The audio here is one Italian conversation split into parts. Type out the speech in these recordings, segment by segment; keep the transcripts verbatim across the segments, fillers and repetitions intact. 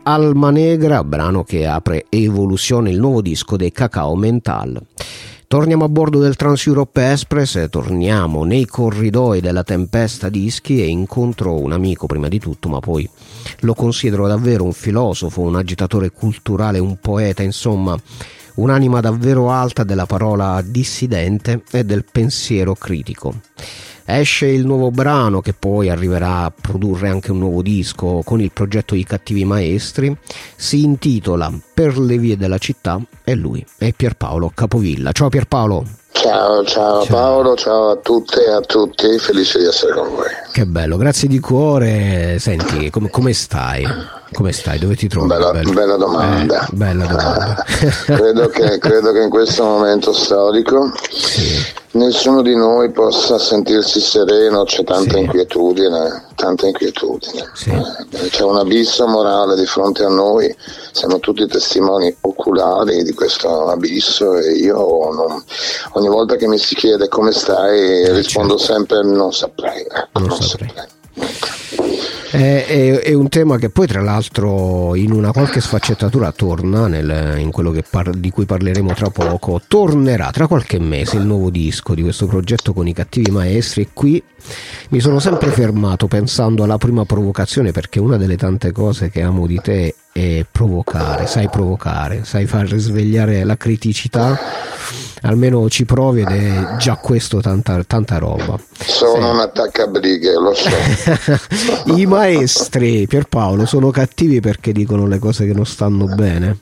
Alma Negra, brano che apre Evoluzione, il nuovo disco dei Cacao Mental. Torniamo a bordo del Trans Europe Express, torniamo nei corridoi della Tempesta Dischi e incontro un amico prima di tutto, ma poi lo considero davvero un filosofo, un agitatore culturale, un poeta, insomma un'anima davvero alta della parola dissidente e del pensiero critico. Esce il nuovo brano che poi arriverà a produrre anche un nuovo disco con il progetto I Cattivi Maestri, si intitola Per le vie della città e lui è Pierpaolo Capovilla. Ciao Pierpaolo. Ciao, ciao, ciao Paolo, ciao a tutte e a tutti, felice di essere con voi. Che bello, grazie di cuore. Senti, com- come stai? Come stai? Dove ti trovi? Bella, bella domanda. Eh, bella domanda. credo, che, credo che in questo momento storico sì. nessuno di noi possa sentirsi sereno, c'è tanta sì. inquietudine, tanta inquietudine. Sì. Eh, c'è un abisso morale di fronte a noi, siamo tutti testimoni oculari di questo abisso e io non, ogni volta che mi si chiede come stai eh, rispondo certo. sempre non saprei. Ecco, non non saprei. saprei. È, è, è un tema che poi tra l'altro in una qualche sfaccettatura torna nel, in quello che par- di cui parleremo tra poco. Tornerà tra qualche mese il nuovo disco di questo progetto con I Cattivi Maestri e qui mi sono sempre fermato pensando alla prima provocazione, perché una delle tante cose che amo di te è provocare, sai provocare, sai far risvegliare la criticità, almeno ci provi ed è già questo tanta, tanta roba. Sono un attaccabrighe, lo so. I maestri, Pierpaolo, sono cattivi perché dicono le cose che non stanno bene?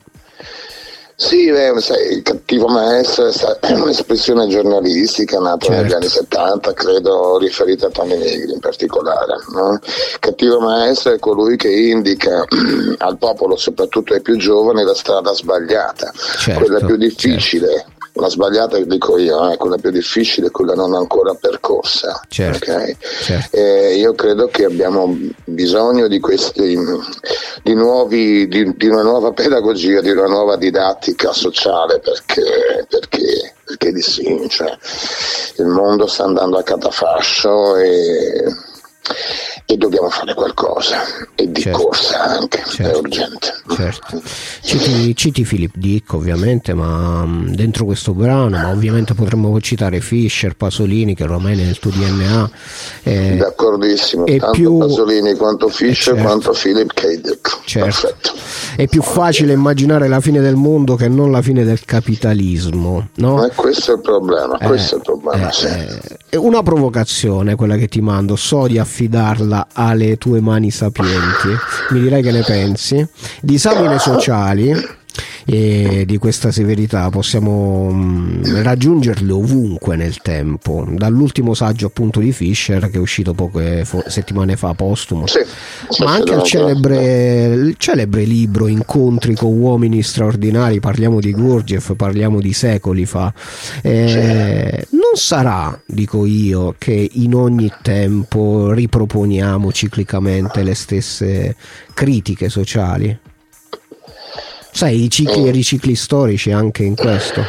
Sì, beh, sai, il cattivo maestro è un'espressione giornalistica nata certo. negli anni settanta, credo riferita a Tony Negri in particolare. No? Il cattivo maestro è colui che indica al popolo, soprattutto ai più giovani, la strada sbagliata, certo, quella più difficile. Certo. La sbagliata che dico io, è eh, quella più difficile, quella non ancora percorsa. Certo, okay? certo. E io credo che abbiamo bisogno di questi, di nuovi, di, di una nuova pedagogia, di una nuova didattica sociale, perché, perché, perché di sì, cioè, il mondo sta andando a catafascio e, e dobbiamo fare qualcosa, e di certo. corsa anche, certo. è urgente. Certo. Citi, citi Philip Dick ovviamente, ma dentro questo brano, ma ovviamente potremmo citare Fischer, Pasolini, che ormai nel tuo D N A è, d'accordissimo, è tanto più, Pasolini quanto Fischer certo. quanto Philip K. Dick. Certo. Perfetto. È più facile immaginare la fine del mondo che non la fine del capitalismo, no? E questo è il problema, eh, questo è il problema, eh, sì. È una provocazione quella che ti mando, so di affidarla alle tue mani sapienti, mi dirai che ne pensi. Disamine sociali e di questa severità possiamo mh, raggiungerle ovunque nel tempo, dall'ultimo saggio appunto di Fischer che è uscito poche fo- settimane fa postumo, sì, ma anche al celebre, il celebre libro Incontri con uomini straordinari, parliamo di Gurdjieff, parliamo di secoli fa. Eh, non sarà, dico io, che in ogni tempo riproponiamo ciclicamente le stesse critiche sociali? Sai, i cicli e ricicli storici anche in questo?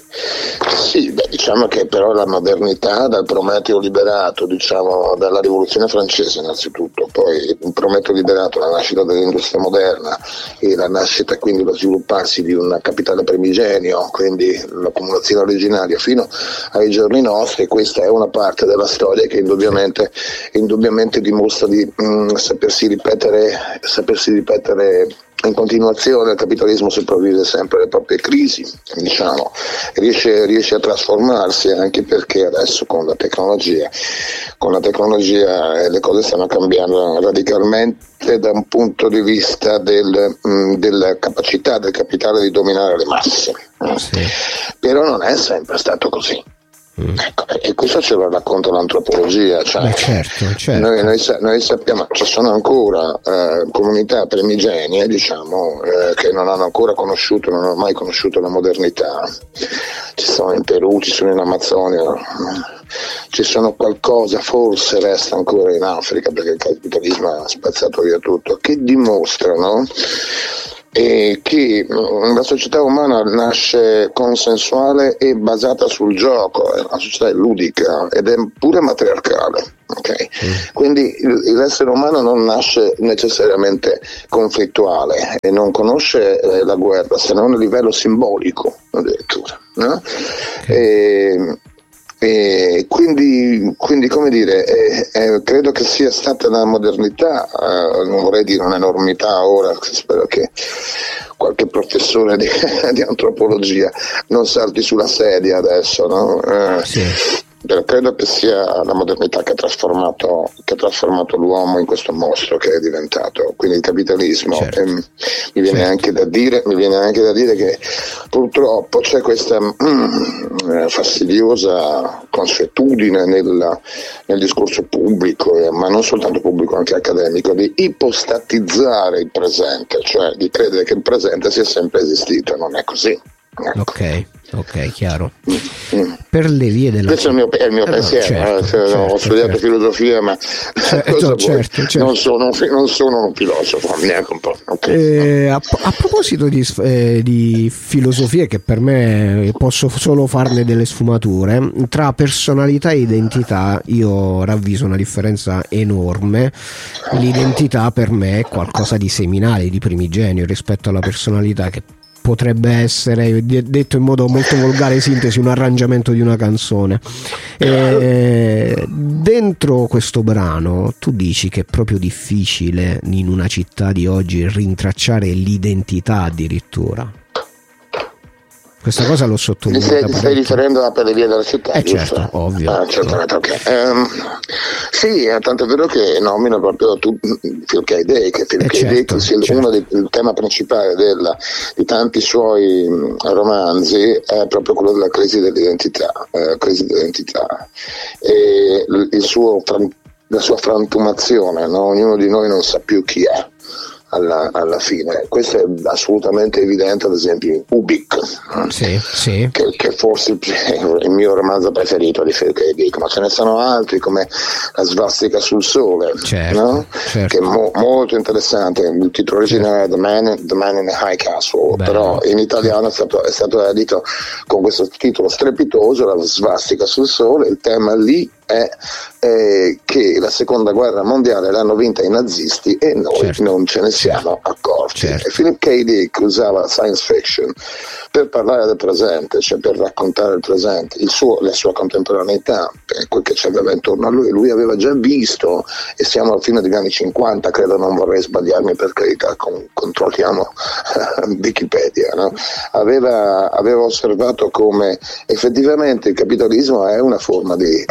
Sì, beh, diciamo che però la modernità dal Prometeo liberato, diciamo dalla rivoluzione francese innanzitutto, poi il Prometeo liberato, la nascita dell'industria moderna e la nascita, quindi lo svilupparsi di un capitale primigenio, quindi l'accumulazione originaria fino ai giorni nostri, questa è una parte della storia che indubbiamente, indubbiamente dimostra di mh, sapersi ripetere, sapersi ripetere in continuazione. Il capitalismo sopravvive sempre alle proprie crisi, diciamo, riesce, riesce a trasformarsi, anche perché adesso con la tecnologia, con la tecnologia eh, le cose stanno cambiando radicalmente da un punto di vista del, mh, della capacità del capitale di dominare le masse. Sì. Però non è sempre stato così. Mm. Ecco, e questo ce lo racconta l'antropologia, cioè, Beh, certo, certo. Noi, noi, noi sappiamo ci sono ancora eh, comunità primigenie, diciamo, eh, che non hanno ancora conosciuto, non hanno mai conosciuto la modernità. Ci sono in Perù, ci sono in Amazzonia, ci sono qualcosa, forse resta ancora in Africa, perché il capitalismo ha spazzato via tutto, che dimostrano e che la società umana nasce consensuale e basata sul gioco, è una società ludica ed è pure matriarcale, okay? Mm. Quindi l'essere umano non nasce necessariamente conflittuale e non conosce eh, la guerra se non a livello simbolico addirittura, no? Okay. E, E quindi, quindi, come dire, eh, eh, credo che sia stata la modernità, eh, non vorrei dire un'enormità ora, spero che qualche professore di, di antropologia non salti sulla sedia adesso, no? Eh, sì. Credo che sia la modernità che ha trasformato, che ha trasformato l'uomo in questo mostro che è diventato, quindi il capitalismo. Certo. E, mi viene certo. anche da dire, mi viene anche da dire che purtroppo c'è questa mm, fastidiosa consuetudine nel, nel discorso pubblico, eh, ma non soltanto pubblico, anche accademico, di ipostatizzare il presente, cioè di credere che il presente sia sempre esistito. Non è così. Ok, ok, chiaro. Mm. Per le vie della... Questo è il mio, è il mio eh pensiero, no, certo, eh, certo, ho studiato certo. filosofia, ma certo, certo, certo. Non, sono, non sono un filosofo, neanche un po'. Okay. Eh, a, a proposito di, eh, di filosofia, che per me posso solo farne delle sfumature, tra personalità e identità io ravviso una differenza enorme. L'identità per me è qualcosa di seminale, di primigenio rispetto alla personalità, che potrebbe essere, detto in modo molto volgare e sintesi, un arrangiamento di una canzone. E dentro questo brano tu dici che è proprio difficile in una città di oggi rintracciare l'identità addirittura. Questa cosa l'ho sottolineata. Ti stai riferendo a Per le vie della città? Eh giusto? Certo, ovvio. Ah, certamente, okay. um, sì, è tanto vero che nomino proprio tu, Phil K. Dick, che Phil eh K. Certo, Dick sia certo. uno dei il tema principale della, di tanti suoi mh, romanzi è proprio quello della crisi dell'identità, eh, crisi dell'identità e il, il suo, la sua frantumazione, no? Ognuno di noi non sa più chi è. Alla, alla fine, questo è assolutamente evidente, ad esempio in Ubik, sì, sì. Che, che forse il mio romanzo preferito di Phil K. Dick, ma ce ne sono altri come La svastica sul sole, certo, no? certo. Che è mo, molto interessante. Il titolo originale è The Man, The Man in the High Castle, bello. Però in italiano è stato, è stato edito con questo titolo strepitoso, La svastica sul sole. Il tema lì è eh, che la seconda guerra mondiale l'hanno vinta i nazisti e noi certo. non ce ne siamo accorti. Certo. E Philip K. Dick usava science fiction per parlare del presente, cioè per raccontare il presente, il suo, la sua contemporaneità, quel che c'aveva intorno a lui. Lui aveva già visto, e siamo alla fine degli anni cinquanta, credo, non vorrei sbagliarmi, per carità, con, controlliamo Wikipedia, no? aveva, aveva osservato come effettivamente il capitalismo è una forma di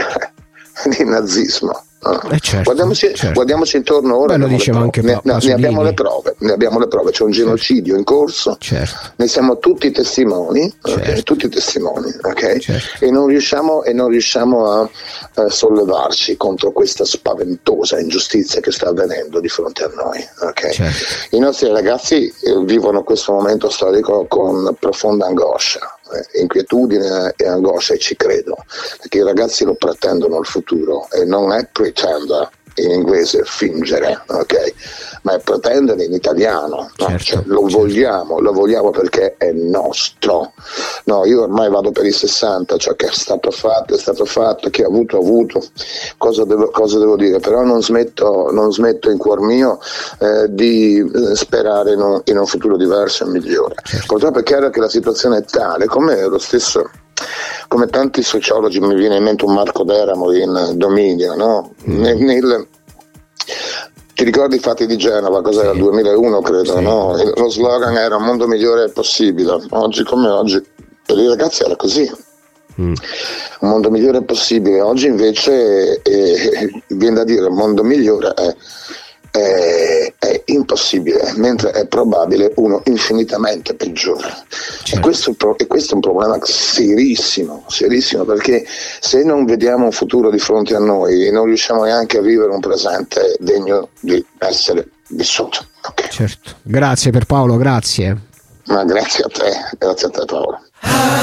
di nazismo. No. Eh certo, guardiamoci, certo. guardiamoci intorno ora. Beh, lo diceva anche ne, ne, ne abbiamo le prove, ne abbiamo le prove, c'è un genocidio in corso, certo. ne siamo tutti testimoni, certo. okay? tutti testimoni, ok? Certo. E non riusciamo, e non riusciamo a, a sollevarci contro questa spaventosa ingiustizia che sta avvenendo di fronte a noi, ok? Certo. I nostri ragazzi eh, vivono questo momento storico con profonda angoscia, inquietudine e angoscia, e ci credo, perché i ragazzi lo pretendono il futuro, e non è pretender in inglese, fingere, ok? Ma è pretendere in italiano, no? Certo, cioè, lo certo. vogliamo, lo vogliamo perché è nostro. No, io ormai vado per i sessanta, ciò che è stato fatto è stato fatto, che ho avuto avuto, cosa devo, cosa devo dire, però non smetto, non smetto in cuor mio eh, di sperare in un, in un futuro diverso e migliore. Certo. Purtroppo è chiaro che la situazione è tale, come lo stesso, come tanti sociologi, mi viene in mente un Marco Deramo in Dominio, no? Mm. Nel, nel, ti ricordi i fatti di Genova? Cos'era? Sì. Il duemilauno credo, sì. no? Lo slogan era "un mondo migliore è possibile". Oggi come oggi per i ragazzi era così. Mm. Un mondo migliore è possibile. Oggi invece eh, viene da dire un mondo migliore è È, è impossibile, mentre è probabile uno infinitamente peggiore. Certo. E, questo, e questo è un problema serissimo, serissimo, perché se non vediamo un futuro di fronte a noi, non riusciamo neanche a vivere un presente degno di essere vissuto. Okay. Certo. Grazie per Paolo, grazie. Ma grazie a te, grazie a te Paolo.